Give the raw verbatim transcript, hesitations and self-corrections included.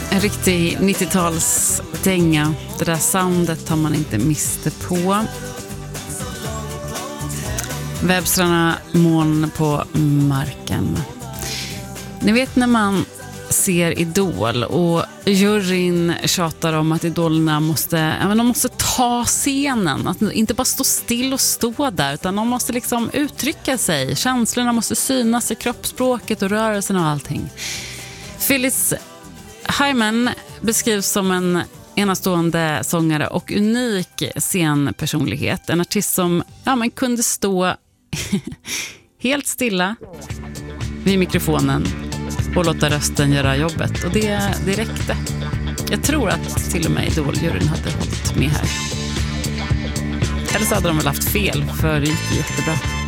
En riktig nittiotalsdänga. Det där soundet har man inte miste på. Webstrarna, moln på marken. Ni vet när man ser Idol och juryn tjatar om att idolerna måste, ja, men de måste ta scenen, att inte bara stå still och stå där, utan de måste liksom uttrycka sig, känslorna måste synas i kroppsspråket och rörelsen och allting. Phyllis Hyman beskrivs som en enastående sångare och unik scenpersonlighet, en artist som ja, men kunde stå helt stilla vid mikrofonen och låta rösten göra jobbet. Och det, det räckte. Jag tror att till och med Idol-juryn hade hållit med här. Eller så hade de väl haft fel, för det gick jättebra.